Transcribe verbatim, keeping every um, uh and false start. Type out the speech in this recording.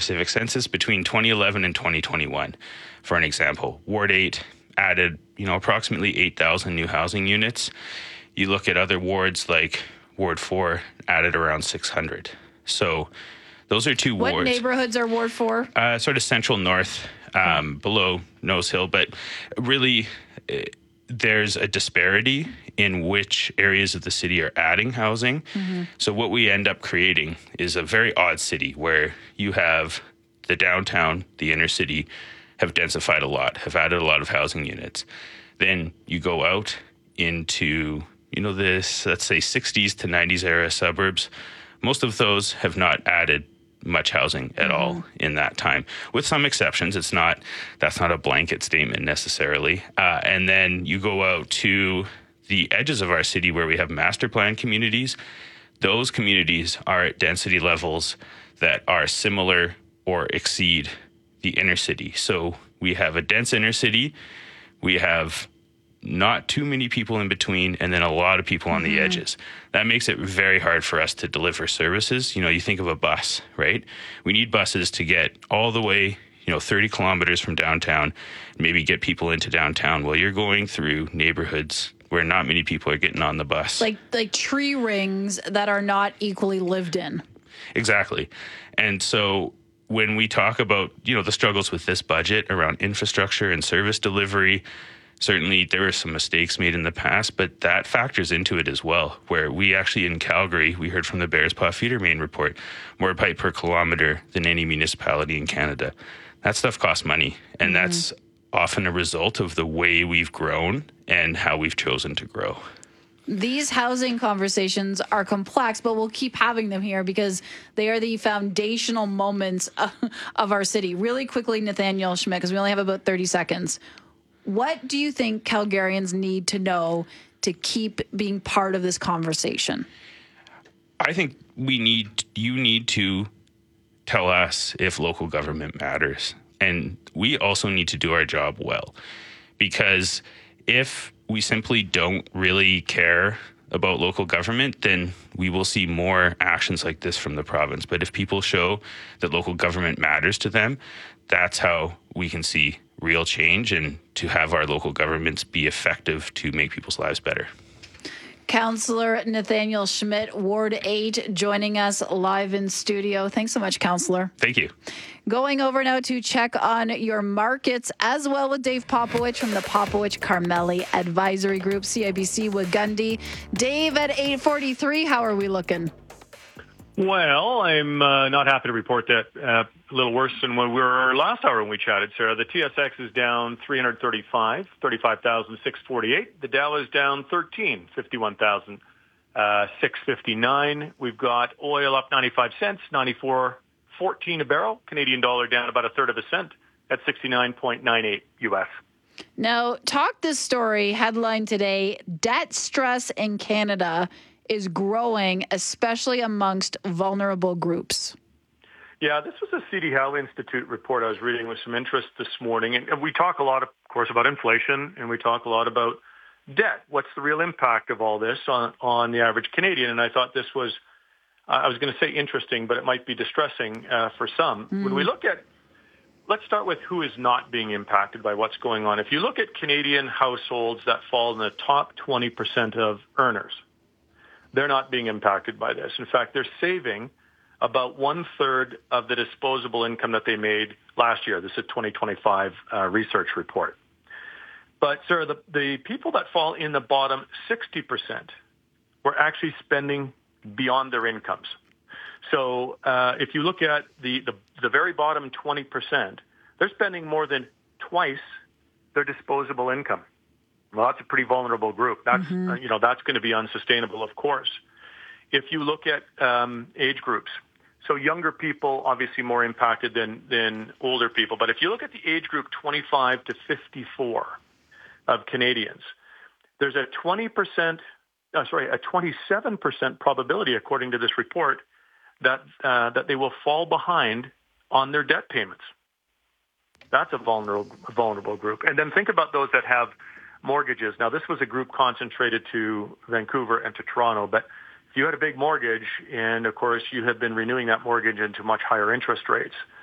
specific census between twenty eleven and twenty twenty-one. For an example, Ward eight added, you know, approximately eight thousand new housing units. You look at other wards like Ward four added around six hundred. So those are two what wards. What neighborhoods are Ward four? Uh, sort of central north, um, okay. below Nose Hill. But really, uh, there's a disparity in which areas of the city are adding housing. Mm-hmm. So what we end up creating is a very odd city where you have the downtown, the inner city, have densified a lot, have added a lot of housing units. Then you go out into, you know, this, let's say, sixties to nineties era suburbs. Most of those have not added much housing at mm-hmm. all in that time, with some exceptions. It's not, that's not a blanket statement necessarily. Uh, and then you go out to the edges of our city where we have master plan communities. Those communities are at density levels that are similar or exceed the inner city. So we have a dense inner city, we have not too many people in between, and then a lot of people on mm-hmm. the edges. That makes it very hard for us to deliver services. You know, you think of a bus, right? We need buses to get all the way, you know, thirty kilometers from downtown, maybe get people into downtown. Well, you're going through neighborhoods where not many people are getting on the bus. Like like tree rings that are not equally lived in. Exactly. And so when we talk about, you know, the struggles with this budget around infrastructure and service delivery, certainly there were some mistakes made in the past, but that factors into it as well, where we actually in Calgary, we heard from the Bearspaw Feeder Main report, more pipe per kilometer than any municipality in Canada. That stuff costs money, and mm-hmm. that's often a result of the way we've grown and how we've chosen to grow. These housing conversations are complex, but we'll keep having them here because they are the foundational moments of our city. Really quickly, Nathaniel Schmidt, because we only have about thirty seconds. What do you think Calgarians need to know to keep being part of this conversation? I think we need, you need to tell us if local government matters. And we also need to do our job well, because if we simply don't really care about local government, then we will see more actions like this from the province. But if people show that local government matters to them, that's how we can see real change and to have our local governments be effective to make people's lives better. Councillor Nathaniel Schmidt, Ward eight, joining us live in studio. Thanks so much, Councillor. Thank you. Going over now to check on your markets as well with Dave Popowich from the Popowich Carmeli Advisory Group, C I B C Wigundy. Dave, at eight forty-three, how are we looking? Well, I'm uh, not happy to report that. Uh, a little worse than when we were last hour when we chatted, Sarah. The T S X is down three hundred thirty-five, thirty-five thousand six hundred forty-eight. The Dow is down thirteen, fifty-one thousand six hundred fifty-nine. We've got oil up ninety-five cents, ninety-four fourteen a barrel. Canadian dollar down about a third of a cent at sixty-nine point nine eight U S. Now, talk this story, headline today, debt stress in Canada is growing, especially amongst vulnerable groups. Yeah, this was a C D Howe Institute report I was reading with some interest this morning. And we talk a lot, of course, about inflation, and we talk a lot about debt. What's the real impact of all this on, on the average Canadian? And I thought this was, uh, I was going to say interesting, but it might be distressing uh, for some. Mm. When we look at, let's start with who is not being impacted by what's going on. If you look at Canadian households that fall in the top twenty percent of earners, they're not being impacted by this. In fact, they're saving about one-third of the disposable income that they made last year. This is a twenty twenty-five uh, research report. But, sir, the, the people that fall in the bottom sixty percent were actually spending beyond their incomes. So uh, if you look at the, the, the very bottom twenty percent, they're spending more than twice their disposable income. Well, that's a pretty vulnerable group. That's, mm-hmm. uh, you know, that's going to be unsustainable, of course. If you look at um, age groups, so younger people obviously more impacted than, than older people. But if you look at the age group twenty-five to fifty-four of Canadians, there's a twenty percent, uh, sorry, a twenty-seven percent probability, according to this report, that uh, that they will fall behind on their debt payments. That's a vulnerable vulnerable group. And then think about those that have mortgages. Now, this was a group concentrated to Vancouver and to Toronto, but if you had a big mortgage and, of course, you have been renewing that mortgage into much higher interest rates,